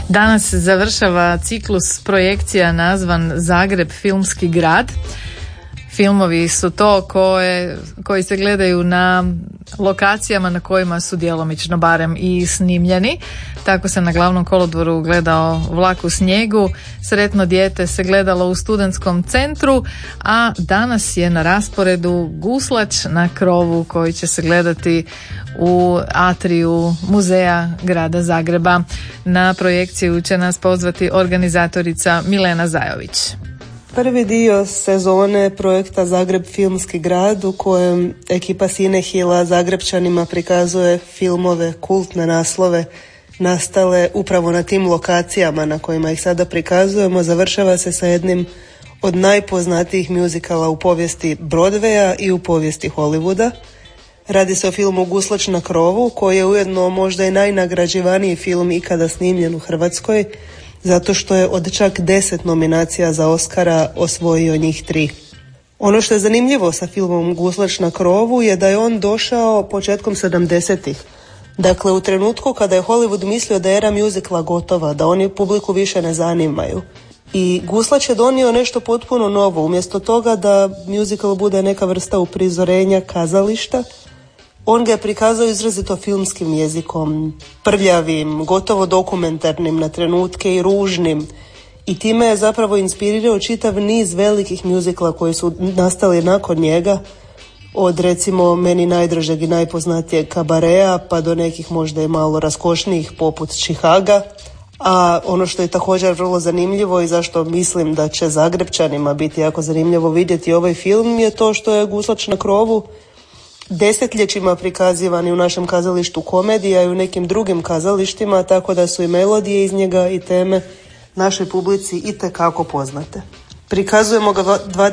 Danas se završava ciklus projekcija nazvan Zagreb filmski grad. Filmovi su to koji se gledaju na lokacijama na kojima su djelomično barem i snimljeni. Tako se na Glavnom kolodvoru gledao Vlak u snijegu, Sretno dijete se gledalo u Studentskom centru, a danas je na rasporedu Guslač na krovu koji će se gledati u atriju Muzeja grada Zagreba. Na projekciju će nas pozvati organizatorica Milena Zajović. Prvi dio sezone projekta Zagreb filmski grad u kojem ekipa Cinehila Zagrebčanima prikazuje filmove, kultne naslove nastale upravo na tim lokacijama na kojima ih sada prikazujemo, završava se sa jednim od najpoznatijih muzikala u povijesti Broadwaya i u povijesti Hollywooda. Radi se o filmu Guslač na krovu, koji je ujedno možda i najnagrađivaniji film ikada snimljen u Hrvatskoj, zato što je od čak 10 nominacija za Oscara osvojio njih 3. Ono što je zanimljivo sa filmom Guslač na krovu je da je on došao početkom 70-ih. Dakle, u trenutku kada je Hollywood mislio da je era muzikla gotova, da oni publiku više ne zanimaju. I Guslač je donio nešto potpuno novo. Umjesto toga da muzikal bude neka vrsta uprizorenja kazališta, on ga je prikazao izrazito filmskim jezikom, prljavim, gotovo dokumentarnim na trenutke i ružnim. I time je zapravo inspirirao čitav niz velikih muzikla koji su nastali nakon njega, od recimo meni najdražeg i najpoznatijeg Kabarea pa do nekih možda i malo raskošnijih poput Chicaga. A ono što je također vrlo zanimljivo i zašto mislim da će Zagrebčanima biti jako zanimljivo vidjeti ovaj film je to što je Guslač na krovu desetljećima prikazivani u našem kazalištu komedija i u nekim drugim kazalištima, tako da su i melodije iz njega i teme našoj publici itekako poznate. Prikazujemo ga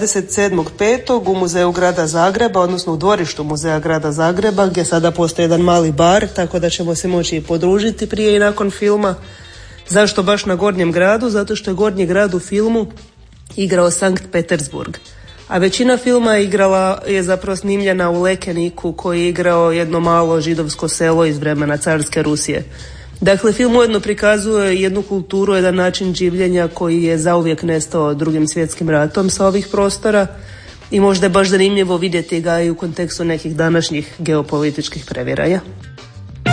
27.5. u Muzeju grada Zagreba, odnosno u dvorištu Muzeja grada Zagreba, gdje sada postoji jedan mali bar, tako da ćemo se moći i podružiti prije i nakon filma. Zašto baš na Gornjem gradu? Zato što je Gornji grad u filmu igrao Sankt Petersburg. A većina filma je zapravo snimljena u Lekeniku, koji je igrao jedno malo židovsko selo iz vremena carske Rusije. Dakle, film ujedno prikazuje jednu kulturu, jedan način življenja koji je zauvijek nestao Drugim svjetskim ratom sa ovih prostora i možda je baš zanimljivo vidjeti ga i u kontekstu nekih današnjih geopolitičkih previraja.